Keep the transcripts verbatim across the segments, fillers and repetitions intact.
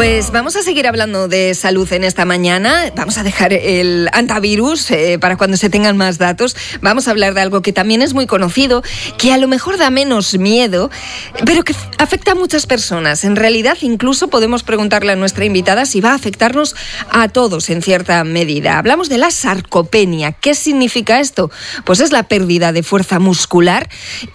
Pues vamos a seguir hablando de salud en esta mañana. Vamos a dejar el antivirus eh, para cuando se tengan más datos. Vamos a hablar de algo que también es muy conocido, que a lo mejor da menos miedo, pero que afecta a muchas personas. En realidad, incluso podemos preguntarle a nuestra invitada si va a afectarnos a todos en cierta medida. Hablamos de la sarcopenia. ¿Qué significa esto? Pues es la pérdida de fuerza muscular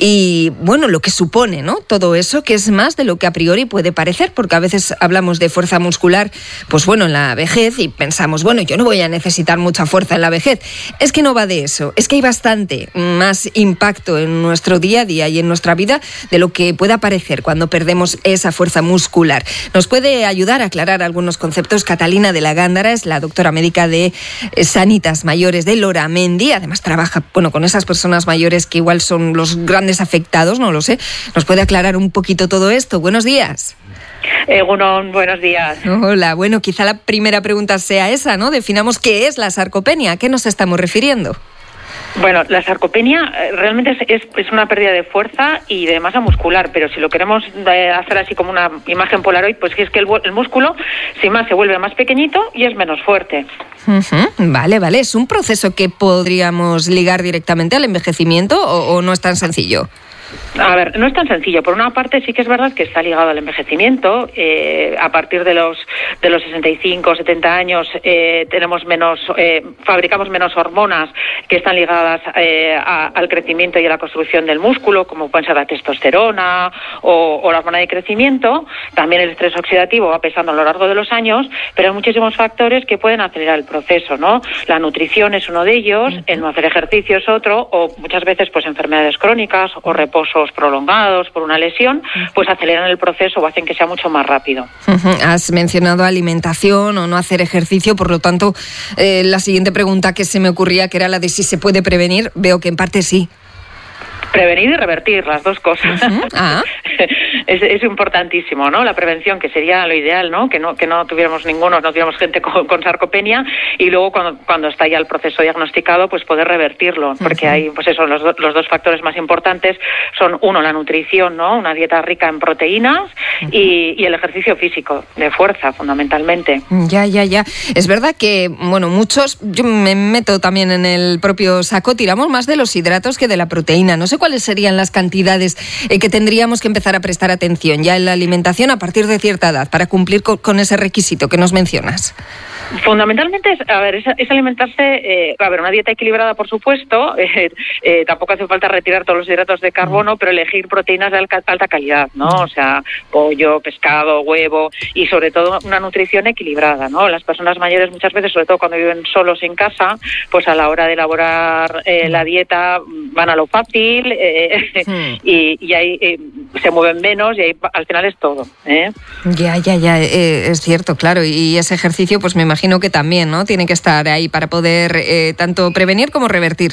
y, bueno, lo que supone, ¿no? Todo eso, que es más de lo que a priori puede parecer, porque a veces hablamos de fuerza muscular, pues bueno, en la vejez y pensamos, bueno, yo no voy a necesitar mucha fuerza en la vejez. Es que no va de eso, es que hay bastante más impacto en nuestro día a día y en nuestra vida de lo que pueda parecer cuando perdemos esa fuerza muscular. Nos puede ayudar a aclarar algunos conceptos Catalina de la Gándara, es la doctora médica de Sanitas Mayores de Loramendi, además trabaja, bueno, con esas personas mayores que igual son los grandes afectados, no lo sé. Nos puede aclarar un poquito todo esto. Buenos días. Eh, bueno, buenos días. Hola, bueno, quizá la primera pregunta sea esa, ¿no? Definamos qué es la sarcopenia, ¿a qué nos estamos refiriendo? Bueno, la sarcopenia realmente es, es, es una pérdida de fuerza y de masa muscular, pero si lo queremos hacer así como una imagen Polaroid, pues es que el, el músculo, sin más, se vuelve más pequeñito y es menos fuerte. Uh-huh. Vale, vale. ¿Es un proceso que podríamos ligar directamente al envejecimiento o, o no es tan sencillo? A ver, no es tan sencillo. Por una parte sí que es verdad que está ligado al envejecimiento. Eh, a partir de los de los sesenta y cinco, setenta años eh, tenemos menos, eh, fabricamos menos hormonas que están ligadas eh, a, al crecimiento y a la construcción del músculo, como pueden ser la testosterona o, o la hormona de crecimiento. También el estrés oxidativo va pesando a lo largo de los años, pero hay muchísimos factores que pueden acelerar el proceso, ¿no? La nutrición es uno de ellos, el no hacer ejercicio es otro, o muchas veces pues enfermedades crónicas o reposos prolongados por una lesión, pues aceleran el proceso o hacen que sea mucho más rápido. Uh-huh. Has mencionado alimentación o no hacer ejercicio, por lo tanto, eh, la siguiente pregunta que se me ocurría, que era la de si se puede prevenir, veo que en parte sí. Prevenir y revertir, las dos cosas. Uh-huh. Ah. es, es importantísimo, ¿no? La prevención, que sería lo ideal, ¿no? Que no que no tuviéramos ninguno, no tuviéramos gente con, con sarcopenia, y luego cuando, cuando está ya el proceso diagnosticado, pues poder revertirlo, porque uh-huh. hay, pues eso, los, los dos factores más importantes son, uno, la nutrición, ¿no? Una dieta rica en proteínas uh-huh. y, y el ejercicio físico, de fuerza, fundamentalmente. Ya, ya, ya. Es verdad que, bueno, muchos, yo me meto también en el propio saco, tiramos más de los hidratos que de la proteína. No sé cuáles serían las cantidades eh, que tendríamos que empezar a prestar atención ya en la alimentación a partir de cierta edad para cumplir con, con ese requisito que nos mencionas. Fundamentalmente es, a ver, es, es alimentarse, eh, a ver, una dieta equilibrada, por supuesto, eh, eh, tampoco hace falta retirar todos los hidratos de carbono, pero elegir proteínas de alta, alta calidad, ¿no? O sea, pollo, pescado, huevo y sobre todo una nutrición equilibrada, ¿no? Las personas mayores muchas veces, sobre todo cuando viven solos en casa, pues a la hora de elaborar eh, la dieta van a lo fácil eh, sí. y, y ahí eh, se mueven menos y ahí al final es todo, ¿eh? Ya, ya, ya, eh, es cierto, claro, y ese ejercicio pues me imagino Imagino que también, ¿no? Tiene que estar ahí para poder eh, tanto prevenir como revertir.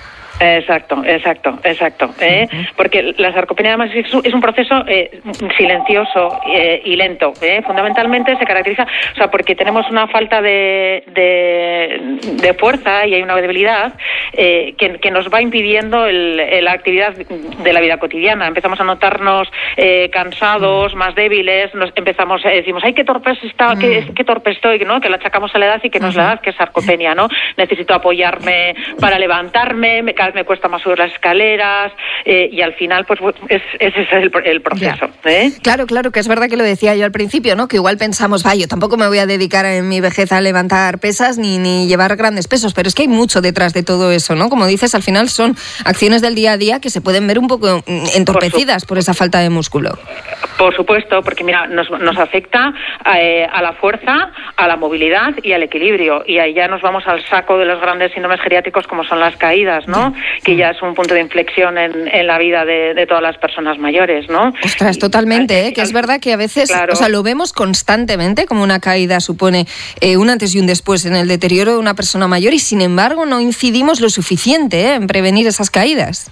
Exacto, exacto, exacto. ¿eh? Uh-huh. Porque la sarcopenia además es un, es un proceso eh, silencioso eh, y lento. ¿eh? Fundamentalmente se caracteriza, o sea, porque tenemos una falta de, de, de fuerza y hay una debilidad eh, que, que nos va impidiendo el, el, la actividad de la vida cotidiana. Empezamos a notarnos eh, cansados, más débiles, nos empezamos, eh, decimos, ay, qué torpe está, uh-huh. qué, qué torpe estoy, ¿no? Que la achacamos a la edad y que no es la edad, que es sarcopenia, ¿no? Necesito apoyarme para levantarme, me me cuesta más subir las escaleras eh, y al final pues es, ese es el, el proceso. ¿eh? Claro, claro, que es verdad que lo decía yo al principio, ¿no? Que igual pensamos, vaya, yo tampoco me voy a dedicar en mi vejez a levantar pesas ni, ni llevar grandes pesos, pero es que hay mucho detrás de todo eso, ¿no? Como dices, al final son acciones del día a día que se pueden ver un poco entorpecidas por, por esa falta de músculo. Por supuesto, porque mira, nos, nos afecta eh, a la fuerza, a la movilidad y al equilibrio, y ahí ya nos vamos al saco de los grandes síndromes geriátricos como son las caídas, ¿no? Que ya es un punto de inflexión en, en la vida de, de todas las personas mayores, ¿no? Ostras, totalmente, ¿eh? Que es verdad que a veces, claro. o sea, lo vemos constantemente, como una caída supone eh, un antes y un después en el deterioro de una persona mayor, y sin embargo no incidimos lo suficiente ¿eh? en prevenir esas caídas.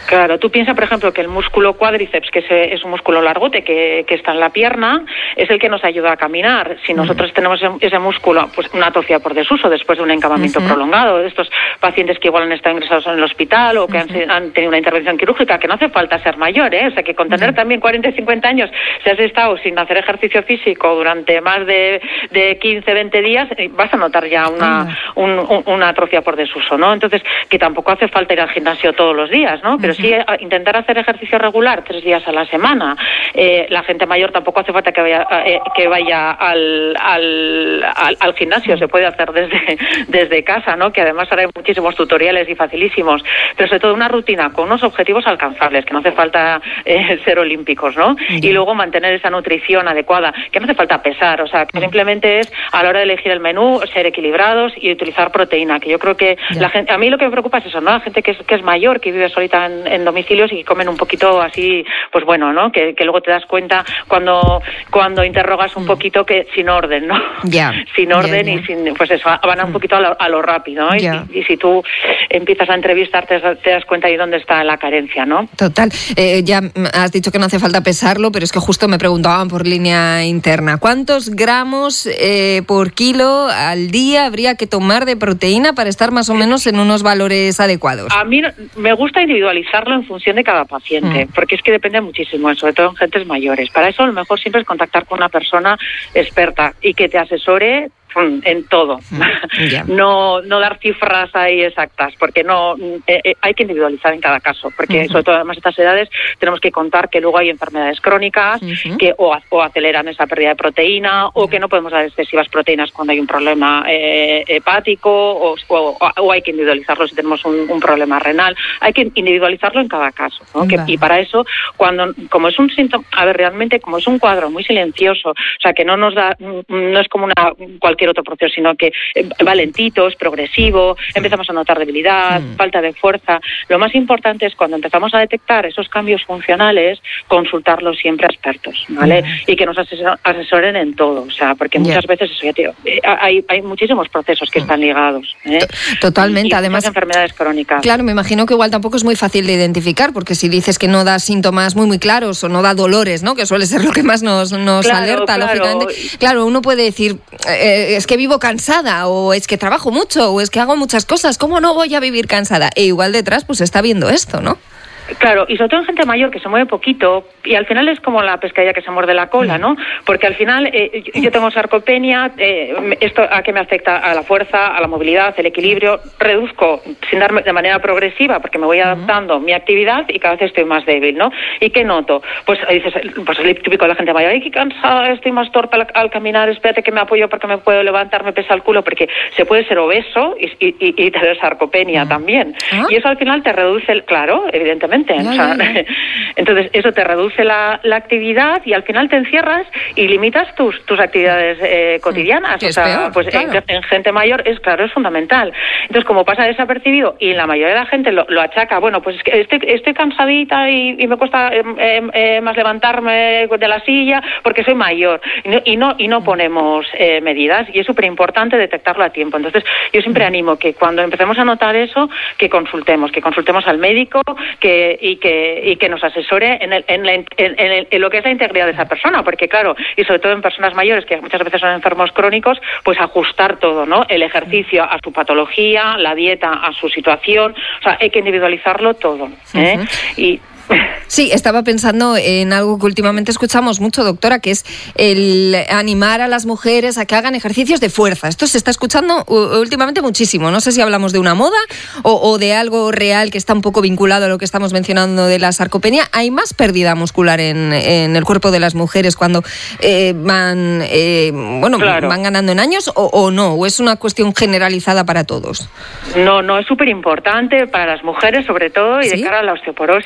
Claro, tú piensas, por ejemplo, que el músculo cuádriceps, que es, es un músculo largote que, que está en la pierna, es el que nos ayuda a caminar. Si nosotros uh-huh. tenemos ese, ese músculo, pues una atrofia por desuso después de un encamamiento uh-huh. prolongado, estos pacientes que igual han estado ingresados en el hospital o que uh-huh. han, han tenido una intervención quirúrgica, que no hace falta ser mayor, ¿eh? O sea, que con tener uh-huh. también cuarenta y cincuenta años, si has estado sin hacer ejercicio físico durante más de, de quince, veinte días, vas a notar ya una, uh-huh. un, un, una atrofia por desuso, ¿no? Entonces, que tampoco hace falta ir al gimnasio todos los días, ¿no? Pero uh-huh. sí intentar hacer ejercicio regular tres días a la semana. Eh, la gente mayor tampoco hace falta que vaya eh, que vaya al, al, al, al gimnasio, se puede hacer desde, desde casa, ¿no? Que además ahora hay muchísimos tutoriales y facilísimos, pero sobre todo una rutina con unos objetivos alcanzables, que no hace falta eh, ser olímpicos, ¿no? Uh-huh. Y luego mantener esa nutrición adecuada, que no hace falta pesar, o sea, que uh-huh. simplemente es a la hora de elegir el menú, ser equilibrados y utilizar proteína, que yo creo que yeah. la gente, a mí lo que me preocupa es eso, ¿no? La gente que es, que es mayor, que vive solita en, en domicilios y que comen un poquito así, pues bueno, ¿no? Que, que luego te das cuenta cuando cuando interrogas un poquito que sin orden, ¿no? Yeah. sin orden yeah, yeah. y sin, pues eso, van un poquito a lo, a lo rápido, ¿no? Yeah. Y, y si tú empiezas a entrevistarte te das cuenta de dónde está la carencia, ¿no? Total. Eh, ya has dicho que no hace falta pesarlo, pero es que justo me preguntaban por línea interna, ¿cuántos gramos eh, por kilo al día habría que tomar de proteína para estar más o menos en unos valores adecuados? A mí me gusta individualizarlo en función de cada paciente, mm. porque es que depende muchísimo, sobre todo en gentes mayores. Para eso lo mejor siempre es contactar con una persona experta y que te asesore en todo. Yeah. No no dar cifras ahí exactas, porque no eh, eh, hay que individualizar en cada caso, porque uh-huh. sobre todo además estas edades tenemos que contar que luego hay enfermedades crónicas uh-huh. que o, o aceleran esa pérdida de proteína o uh-huh. que no podemos dar excesivas proteínas cuando hay un problema eh, hepático o, o, o hay que individualizarlo si tenemos un, un problema renal. Hay que individualizarlo en cada caso, ¿no? Uh-huh. que, y para eso, cuando como es un síntoma, a ver, realmente como es un cuadro muy silencioso, o sea, que no nos da, no es como una cualquier otro proceso, sino que va lentito, es progresivo, empezamos a notar debilidad, mm. falta de fuerza. Lo más importante es cuando empezamos a detectar esos cambios funcionales, consultarlos siempre a expertos, ¿vale? Mm. Y que nos asesor, asesoren en todo, o sea, porque muchas yeah. veces eso ya tío, hay, hay muchísimos procesos que mm. están ligados. ¿eh? Totalmente, y, y además enfermedades crónicas. Claro, me imagino que igual tampoco es muy fácil de identificar, porque si dices que no da síntomas muy muy claros o no da dolores, ¿no? Que suele ser lo que más nos, nos claro, alerta, claro. lógicamente. Claro, uno puede decir, eh, es que vivo cansada, o es que trabajo mucho, o es que hago muchas cosas, ¿cómo no voy a vivir cansada? E igual detrás pues está viendo esto, ¿no? Claro, y sobre todo en gente mayor que se mueve poquito, y al final es como la pescadilla que se muerde la cola, ¿no? Porque al final eh, yo tengo sarcopenia, eh, esto a qué me afecta a la fuerza, a la movilidad, el equilibrio, reduzco sin darme de manera progresiva porque me voy adaptando a mi actividad y cada vez estoy más débil, ¿no? ¿Y qué noto? Pues dices, pues es típico de la gente mayor, ay, qué cansada, estoy más torpe al, al caminar, espérate que me apoyo porque me puedo levantar, me pesa el culo, porque se puede ser obeso y, y, y tener sarcopenia uh-huh. también. ¿Ah? Y eso al final te reduce, el, claro, evidentemente. O sea, entonces eso te reduce la, la actividad y al final te encierras y limitas tus tus actividades eh, cotidianas. O sea, peor, pues claro. en, en gente mayor es claro, es fundamental. Entonces, como pasa desapercibido y la mayoría de la gente lo, lo achaca, bueno, pues es que estoy, estoy cansadita y, y me cuesta eh, eh, más levantarme de la silla porque soy mayor y no y no, y no ponemos eh, medidas y es súper importante detectarlo a tiempo. Entonces, yo siempre animo que cuando empecemos a notar eso, que consultemos, que consultemos al médico, que y que y que nos asesore en, el, en, la, en, en, en lo que es la integridad de esa persona, porque claro, y sobre todo en personas mayores que muchas veces son enfermos crónicos, pues ajustar todo, ¿no? El ejercicio a su patología, la dieta a su situación, o sea, hay que individualizarlo todo, ¿eh? Uh-huh. Y sí, estaba pensando en algo que últimamente escuchamos mucho, doctora, que es el animar a las mujeres a que hagan ejercicios de fuerza. Esto se está escuchando últimamente muchísimo. No sé si hablamos de una moda o, o de algo real que está un poco vinculado a lo que estamos mencionando de la sarcopenia. ¿Hay más pérdida muscular en, en el cuerpo de las mujeres cuando eh, van, eh, bueno, claro. van ganando en años o, o no? ¿O es una cuestión generalizada para todos? No, no, es súper importante para las mujeres sobre todo y ¿sí? de cara a la osteoporosis.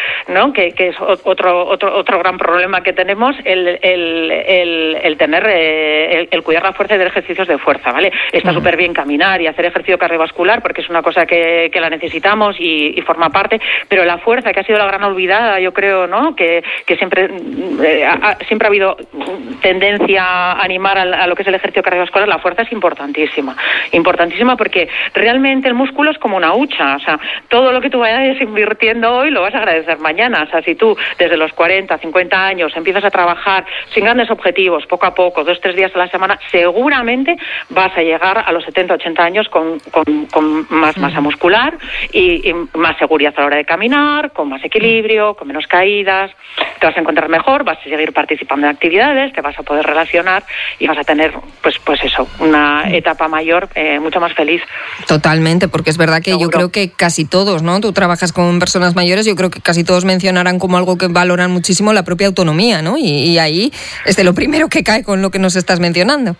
¿no? Que, que es otro otro otro gran problema que tenemos, el, el, el, el tener, eh, el, el cuidar la fuerza y de ejercicios de fuerza, ¿vale? Está súper bien caminar y hacer ejercicio cardiovascular porque es una cosa que, que la necesitamos y, y forma parte, pero la fuerza, que ha sido la gran olvidada, yo creo, ¿no? Que, que siempre, eh, ha, siempre ha habido tendencia a animar a, a lo que es el ejercicio cardiovascular. La fuerza es importantísima, importantísima porque realmente el músculo es como una hucha, o sea, todo lo que tú vayas invirtiendo hoy lo vas a agradecer mañana. O sea, si tú desde los cuarenta, cincuenta años empiezas a trabajar sin grandes objetivos, poco a poco, dos, tres días a la semana, seguramente vas a llegar a los setenta, ochenta años con, con, con más masa muscular y, y más seguridad a la hora de caminar, con más equilibrio, con menos caídas, te vas a encontrar mejor, vas a seguir participando en actividades, te vas a poder relacionar y vas a tener, pues, pues eso, una etapa mayor eh, mucho más feliz. Totalmente, porque es verdad que Seguro. Yo creo que casi todos, ¿no? Tú trabajas con personas mayores, yo creo que casi todos mencionarán como algo que valoran muchísimo la propia autonomía, ¿no? Y, y ahí es de lo primero que cae con lo que nos estás mencionando.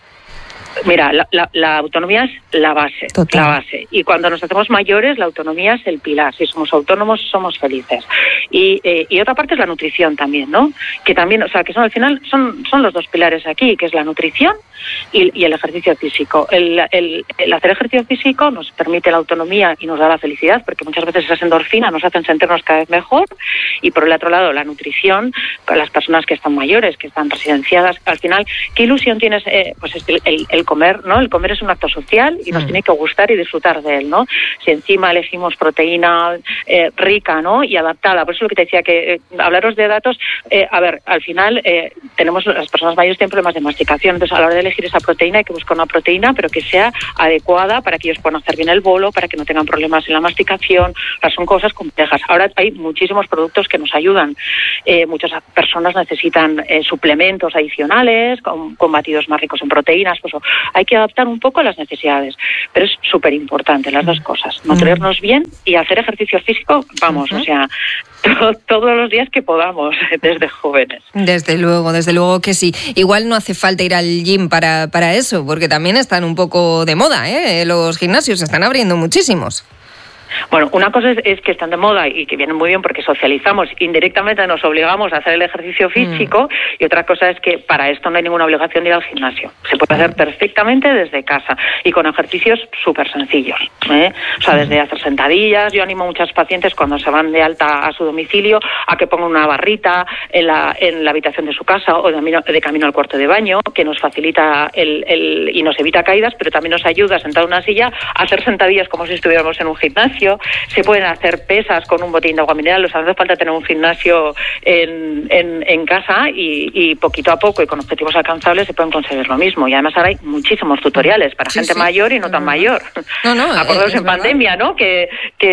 Mira, la, la, la autonomía es la base, Total. la base. Y cuando nos hacemos mayores, la autonomía es el pilar. Si somos autónomos, somos felices. Y, eh, y otra parte es la nutrición también, ¿no? Que también, o sea, que son al final son, son los dos pilares aquí, que es la nutrición y, y el ejercicio físico. El, el, el hacer ejercicio físico nos permite la autonomía y nos da la felicidad, porque muchas veces esas endorfinas nos hacen sentirnos cada vez mejor. Y por el otro lado, la nutrición, con las personas que están mayores, que están residenciadas, al final, ¿qué ilusión tienes? Eh, pues el, el, el comer, ¿no? El comer es un acto social y nos mm. tiene que gustar y disfrutar de él, ¿no? Si encima elegimos proteína eh, rica, ¿no? Y adaptada. Por eso lo que te decía, que eh, hablaros de datos, eh, a ver, al final eh, tenemos, las personas mayores tienen problemas de masticación, entonces a la hora de elegir esa proteína hay que buscar una proteína, pero que sea adecuada para que ellos puedan hacer bien el bolo, para que no tengan problemas en la masticación. O sea, son cosas complejas. Ahora hay muchísimos productos que nos ayudan. Eh, muchas personas necesitan eh, suplementos adicionales, con, con batidos más ricos en proteínas, pues hay que adaptar un poco a las necesidades, pero es súper importante las dos cosas, nutrirnos bien y hacer ejercicio físico, vamos, uh-huh. o sea, to- todos los días que podamos, desde jóvenes. Desde luego, desde luego que sí. Igual no hace falta ir al gym para, para eso, porque también están un poco de moda, ¿eh? Los gimnasios se están abriendo muchísimos. Bueno, una cosa es, es que están de moda y que vienen muy bien porque socializamos, indirectamente nos obligamos a hacer el ejercicio físico, mm. y otra cosa es que para esto no hay ninguna obligación de ir al gimnasio. Se puede hacer perfectamente desde casa y con ejercicios súper sencillos, ¿eh? O sea, desde hacer sentadillas. Yo animo a muchos pacientes cuando se van de alta a su domicilio a que pongan una barrita en la, en la habitación de su casa o de camino, de camino al cuarto de baño, que nos facilita el, el y nos evita caídas, pero también nos ayuda a sentar en una silla a hacer sentadillas como si estuviéramos en un gimnasio. Se pueden hacer pesas con un botín de agua mineral, o sea, no hace falta tener un gimnasio en, en, en casa y, y poquito a poco y con objetivos alcanzables se pueden conseguir lo mismo. Y además ahora hay muchísimos tutoriales para sí, gente sí. mayor y no tan mayor. No, no, Acordaos en pandemia, ¿no? Que,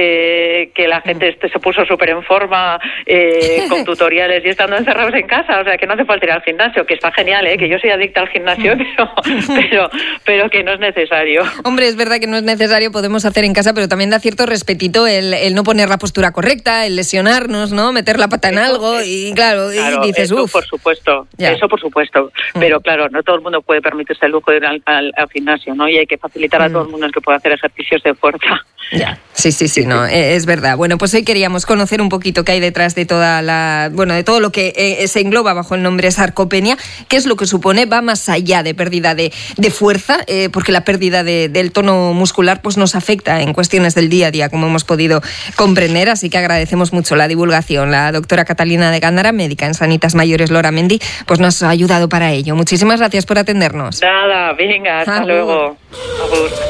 que, que la gente este se puso súper en forma eh, con tutoriales y estando encerrados en casa, o sea, que no hace falta ir al gimnasio, que está genial, ¿eh? Que yo soy adicta al gimnasio, pero, pero, pero que no es necesario. Hombre, es verdad que no es necesario, podemos hacer en casa, pero también da cierto respetito el, el no poner la postura correcta, el lesionarnos, ¿no? Meter la pata en eso, algo y claro, claro y dices, uff. Por supuesto, ya. Eso por supuesto. Mm. Pero claro, no todo el mundo puede permitirse el lujo de ir al, al, al gimnasio, ¿no? Y hay que facilitar mm. a todo el mundo el que pueda hacer ejercicios de fuerza. Ya. Sí, sí, sí, no, es verdad. Bueno, pues hoy queríamos conocer un poquito qué hay detrás de toda la, bueno, de todo lo que eh, se engloba bajo el nombre sarcopenia, qué es lo que supone, va más allá de pérdida de, de fuerza, eh, porque la pérdida de, del tono muscular pues nos afecta en cuestiones del día a día, como hemos podido comprender, así que agradecemos mucho la divulgación. La doctora Catalina de Gándara, médica en Sanitas Mayores Loramendi, pues nos ha ayudado para ello. Muchísimas gracias por atendernos. Nada, venga, hasta Agur. Luego. Agur.